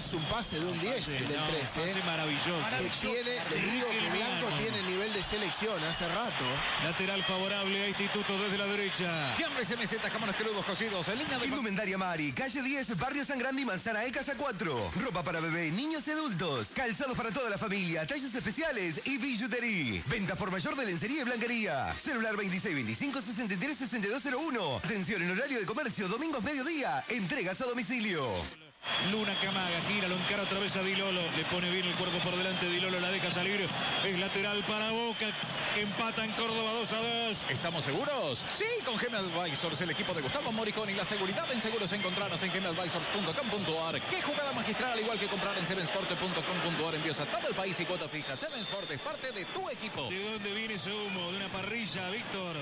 es un pase de un 10, el del 13. Pase maravilloso. Les digo que Blanco tiene nivel de selección hace rato. Lateral favorable a Instituto desde la derecha. Fiambres MZ, jamones crudos cocidos, en línea de... Indumentaria Mari, calle 10, Barrio San Grande y Manzana E, Casa 4. Ropa para bebé, niños y adultos. Calzados para toda la familia, talles especiales y billutería. Venta por mayor de lencería y blanquería. Celular 2625-636201. Atención en horario de comercio, domingos mediodía. Entregas a domicilio. Luna Camaga, gira, lo encara otra vez a Di Lolo. Le pone bien el cuerpo por delante, Di Lolo la deja salir. Es lateral para Boca, que empata en Córdoba 2-2. ¿Estamos seguros? Sí, con GM Advisors, el equipo de Gustavo Moricón y la seguridad en seguros encontrarnos en gmadvisors.com.ar. Qué jugada magistral, igual que comprar en sevensport.com.ar. Envíos a todo el país y cuota fija. Seven Sport es parte de tu equipo. ¿De dónde viene ese humo? De una parrilla, Víctor.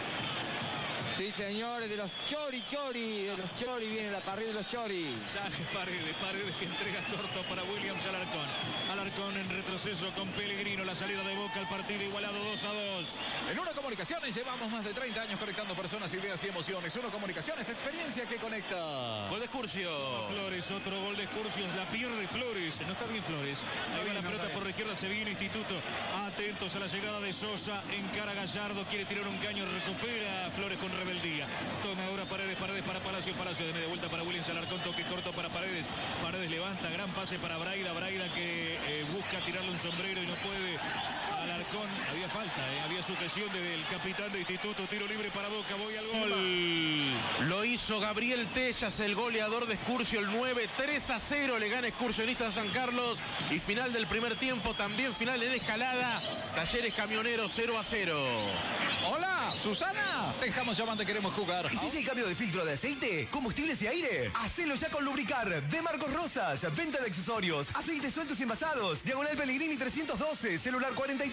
Sí, señores, de los chori, de los chori, viene la parrilla de los chori. Sale Paredes que entrega corto para Williams Alarcón. Alarcón en retroceso con Pellegrino, la salida de Boca al partido igualado 2-2. En Uno Comunicaciones llevamos más de 30 años conectando personas, ideas y emociones. Uno Comunicaciones, experiencia que conecta. Gol de Excursio. Flores, otro gol de Excursio, la pierde Flores. No está bien Flores. Ahí va la pelota por la izquierda, se viene Instituto. Atentos a la llegada de Sosa, encara Gallardo, quiere tirar un caño, recupera Flores con rebeldía. Toma ahora Paredes para Palacio de media vuelta para Williams Alarcón, toque corto para Paredes levanta, gran pase para Braida que busca tirarle un sombrero y no puede. Alarcón, había falta, había sujeción del capitán de Instituto, tiro libre para Boca, voy al gol. Lo hizo Gabriel Tellas, el goleador de Excursio, el 9, 3-0 le gana Excursionista San Carlos, y final del primer tiempo, también final en escalada, Talleres Camioneros 0-0. Hola, Susana, te estamos llamando y queremos jugar. ¿Hiciste el cambio de filtro de aceite, combustibles y aire? Hacelo ya con Lubricar, de Marcos Rosas, venta de accesorios, aceites sueltos y envasados, Diagonal Pellegrini 312, celular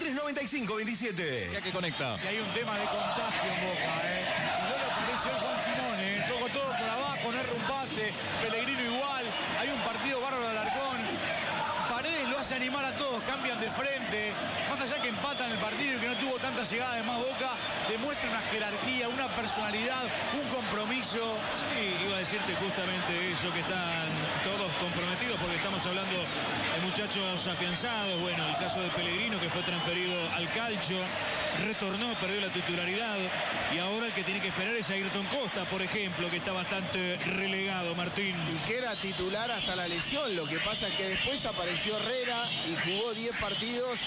439527. Ya que conecta. Y hay un tema de contagio en Boca, Y no le aparece hoy Juan Simone, Tocó todo por abajo, no erra un pase, Pellegrino igual, hay un partido bárbaro de Alarcón. Paredes lo hace animar a todos, cambian de frente, más allá que empatan el partido y que no tuvo tanta llegada, además Boca demuestra una jerarquía, una personalidad, un compromiso. Sí, iba a decirte justamente eso, que están todos comprometidos, porque estamos hablando de muchachos afianzados. Bueno, el caso de Pellegrino, que fue transferido al Calcio, retornó, perdió la titularidad, y ahora el que tiene que esperar es Ayrton Costa, por ejemplo, que está bastante relegado, Martín. Y que era titular hasta la lesión, lo que pasa es que después apareció Herrera y jugó 10 partidos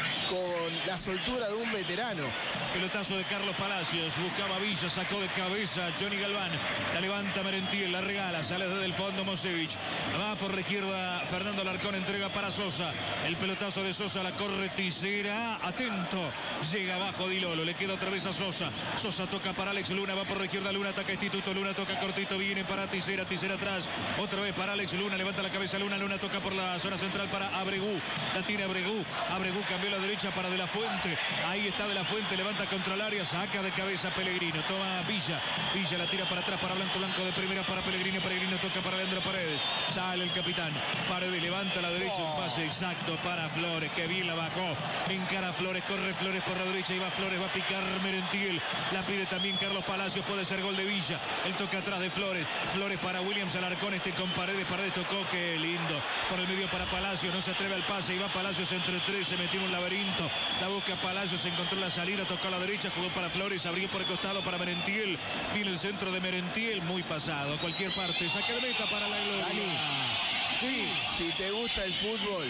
con la soltura de un veterano. Pelotazo de Carlos Palacios, buscaba Villa, sacó de cabeza Johnny Galván, la levanta Merentiel, la regala, sale desde el fondo Mosevich, va por la izquierda Fernando Alarcón, entrega para Sosa, el pelotazo de Sosa, la corre Tisera, atento, llega abajo Di Lolo, le queda otra vez a Sosa, Sosa toca para Alex Luna, va por la izquierda Luna, ataca Instituto, Luna toca cortito, viene para Tisera, Tisera atrás, otra vez para Alex Luna, levanta la cabeza Luna, Luna toca por la zona central para Abregú, la tiene Abregú cambió a la derecha para De la Fuente, ahí está De la Fuente, levanta contra el área, saca de cabeza Pellegrino, toma Villa la tira para atrás para Blanco de primera para Pellegrino toca para Leandro Paredes, sale el capitán, Paredes levanta a la derecha, un pase exacto para Flores, que bien la bajó, encara Flores, corre Flores por la derecha y va Flores, va a picar Merentiel, la pide también Carlos Palacios, puede ser gol de Villa, el toque atrás de Flores para Williams Alarcón, con Paredes tocó, qué lindo, por el medio para Palacios, no se atreve al pase y va Palacios entre tres, se metió en un laberinto, la busca Palacios, encontró la salida, tocó a la derecha, jugó para Flores, abrió por el costado para Merentiel, viene el centro de Merentiel, muy pasado, a cualquier parte, saque de meta para la gloria. Dani, sí, si te gusta el fútbol,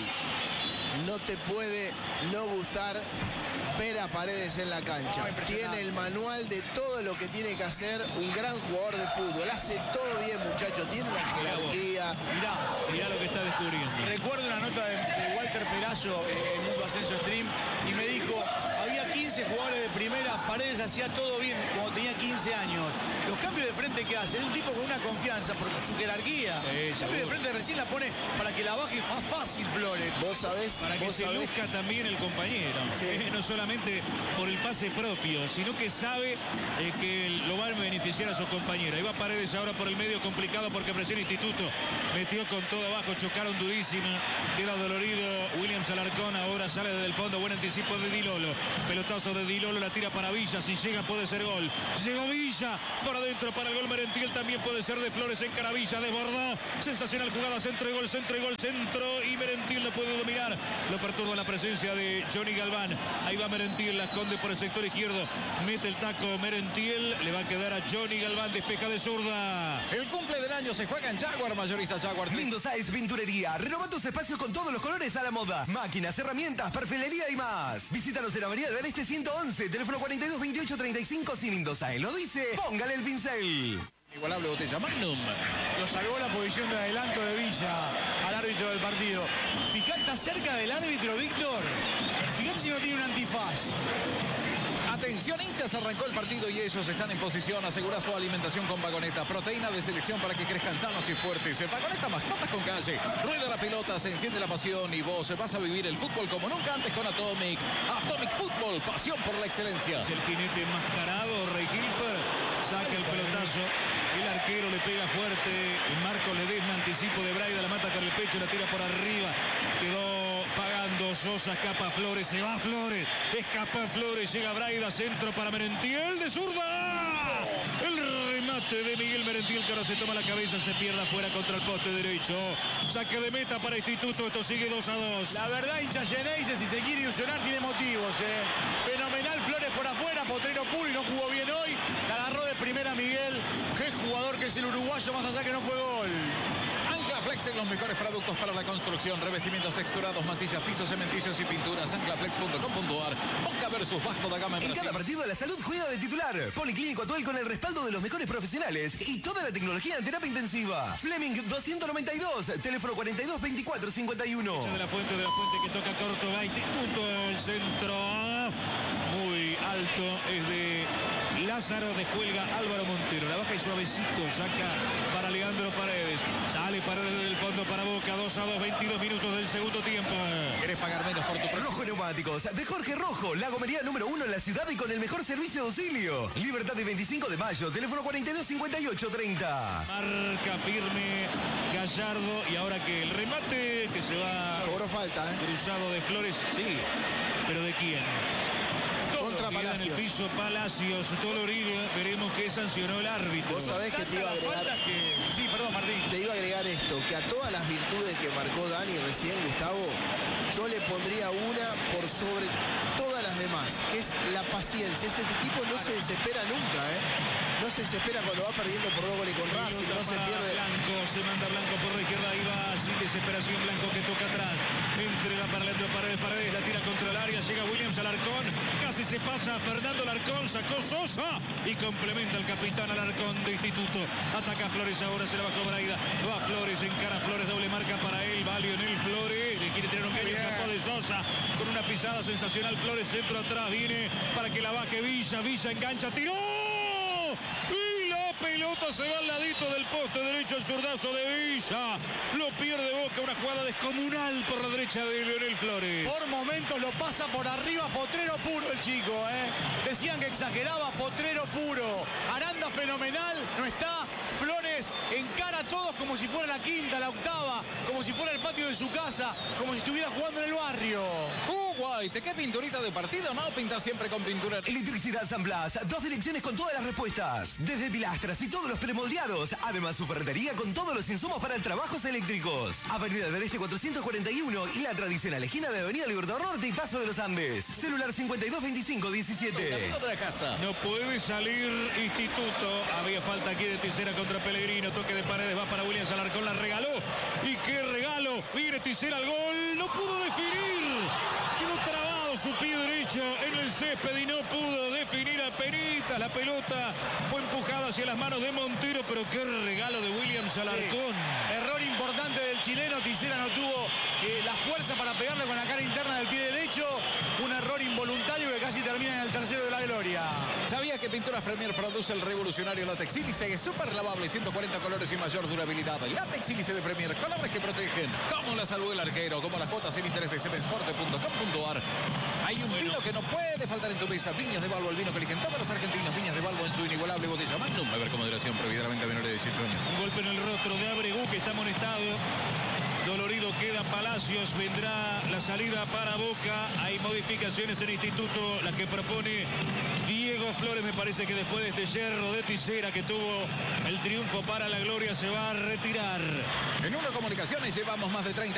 no te puede no gustar ver a Paredes en la cancha. Tiene el manual de todo lo que tiene que hacer un gran jugador de fútbol. Hace todo bien, muchachos. Tiene una jerarquía. Mirá lo que está descubriendo. Recuerdo una nota de Walter Perazo en Mundo Ascenso Stream y me dijo, había 15 jugadores de primera, Paredes hacía todo bien cuando tenía 15 años. Los cambios de frente que hace, es un tipo con una confianza por su jerarquía. Cambio de frente recién la pone para que la baje fácil Flores. Vos sabés. Para que se luzca también el compañero. Sí. No solamente por el pase propio, sino que sabe que lo va a beneficiar a su compañero. Ahí va Paredes ahora por el medio, complicado porque presiona Instituto. Metió con todo abajo, chocaron durísima. Queda dolorido Williams Alarcón, ahora sale desde el fondo, buen anticipo de Di Lolo. Pelotazo pelotazo de Di Lolo, la tira para Villa, si llega puede ser gol. Llegó Villa, por adentro para el gol Merentiel, también puede ser de Flores en Caravilla, desbordó. Sensacional jugada, centro y gol, centro y Merentiel no puede dominar. Lo perturba la presencia de Johnny Galván. Ahí va Merentiel, la esconde por el sector izquierdo. Mete el taco Merentiel, le va a quedar a Johnny Galván, despeja de zurda. El cumple del año se juega en Jaguar, mayorista Jaguar. Lindo Size Pinturería. Renova tus espacios con todos los colores a la moda. Máquinas, herramientas, perfilería y más. Visítanos en Avenida del Este 111, teléfono 42 28 35. Si Lindo Size lo dice, póngale el pincel. Igualable botella Magnum. Lo salvó la posición de adelanto de Villa al árbitro del partido. Fijate, está cerca del árbitro, Víctor. Fíjate si no tiene un antifaz. Atención hinchas, arrancó el partido y ellos están en posición. Asegura su alimentación con Vagoneta. Proteína de selección para que crezcan sanos y fuertes. Vagoneta, mascotas con calle. Rueda la pelota, se enciende la pasión y vos vas a vivir el fútbol como nunca antes con Atomic. Atomic Fútbol, pasión por la excelencia. Es el jinete enmascarado, Rey Hilfer. Saca el pelotazo. El arquero le pega fuerte. Marco Ledesma, anticipo de Braida, la mata con el pecho, la tira por arriba. Quedó pagando Sosa, escapa Flores, se va Flores. Escapa Flores, llega Braida, centro para Merentiel de zurda. El remate de Miguel Merentiel que ahora se toma la cabeza, se pierde afuera contra el poste derecho. Saque de meta para Instituto, esto sigue 2-2. La verdad, hincha Geneise, si se quiere ilusionar, tiene motivos. Fenomenal Flores por afuera, Potrero puro y no jugó bien hoy. La agarró de primera Miguel. Qué jugador que es el uruguayo, más allá que no fue gol. Anclaflex en los mejores productos para la construcción, revestimientos texturados, masillas, pisos, cementicios y pinturas. Anclaflex.com.ar. Boca versus Vasco da Gama en En Brasil. cada partido la salud juega de titular. Policlínico Atuel con el respaldo de los mejores profesionales y toda la tecnología en terapia intensiva. Fleming 292, teléfono 42 24 51. De la fuente que toca corto, va Instituto, el centro muy alto es de Lázaro, descuelga Álvaro Montero, la baja y suavecito, saca para Leandro Paredes, sale Paredes del fondo para Boca, 2-2, 22 minutos del segundo tiempo. ¿Querés pagar menos por tu Rojo Neumáticos, de Jorge Rojo, la gomería número 1 en la ciudad y con el mejor servicio de auxilio. Libertad de 25 de mayo, teléfono 42 58 30. Marca firme Gallardo y ahora que el remate que se va Cobró falta, cruzado de Flores, sí, pero ¿de quién? Contra Queda en el Palacios. piso Palacios, dolorido, veremos qué sancionó el árbitro. Vos sabés que te iba a agregar. Sí, perdón, Martín. Te iba a agregar esto, que a todas las virtudes que marcó Dani recién, Gustavo, yo le pondría una por sobre todas las demás, que es la paciencia. Este tipo no se desespera nunca, No se desespera cuando va perdiendo por 2 goles con Racing, no se pierde. Blanco, se manda Blanco por la izquierda, ahí va sin desesperación Blanco que toca atrás. Entrega para Leandro Paredes, Paredes la tira contra el área, llega Williams Alarcón, casi se pasa a Fernando Alarcón, sacó Sosa y complementa el capitán Alarcón de Instituto. Ataca Flores ahora, se la bajó Braida, va Flores, encara Flores, doble marca para él, va Lionel Flores, le quiere tener un caño, escapó de Sosa, con una pisada sensacional, Flores centro atrás, viene para que la baje Villa, Villa engancha, tiró. Y la pelota se va al ladito del poste derecho, el zurdazo de Villa. Lo pierde Boca, una jugada descomunal por la derecha de Leonel Flores. Por momentos lo pasa por arriba, Potrero puro el chico, Decían que exageraba, Potrero puro. Aranda fenomenal, no está. Flores encara a todos como si fuera la quinta, la octava, como si fuera el patio de su casa, como si estuviera jugando en el barrio. White, ¿qué pinturita de partido? No, pinta siempre con pintura. Electricidad San Blas, 2 direcciones con todas las respuestas. Desde pilastras y todos los premoldeados. Además, su ferretería con todos los insumos para trabajos eléctricos. Avenida del Este 441 y la tradicional esquina de Avenida Libertador Norte y Paso de los Andes. Celular 52 25 17. Camino de la casa. No puede salir Instituto. Había falta aquí de Tisera contra Pellegrino. Toque de Paredes, va para Williams Alarcón, la regaló. Y qué regalo. Viene Tisera al gol. No pudo definir. Quedó trabado su pie derecho en el césped y no pudo definir a Penitas. La pelota fue empujada hacia las manos de Montero, pero qué regalo de Williams Alarcón. Sí. Error importante del chileno. Tisera no tuvo la fuerza para pegarle con la cara interna del pie derecho. Un error involuntario que casi termina en el tercero de la gloria. ¿Sabías que Pinturas Premier produce el revolucionario látex sílice? Es súper lavable, 140 colores y mayor durabilidad. Látex sílice de Premier, colores que protegen. Como la salud del arquero, como las cuotas sin interés de semensport.com.ar. Hay un vino que no puede faltar en tu mesa. Viñas de Balbo, el vino que eligen todos los argentinos. Viñas de Balbo en su inigualable botella Magnum. Beber con moderación, prohibidamente a menores de 18 años. Un golpe en el rostro de Abregu que está amonestado. Dolorido Guido, queda Palacios, vendrá la salida para Boca. Hay modificaciones en Instituto, las que propone Diego Flores. Me parece que después de este yerro de Tisera que tuvo el triunfo para la gloria, se va a retirar. En Uno Comunicaciones llevamos más de 30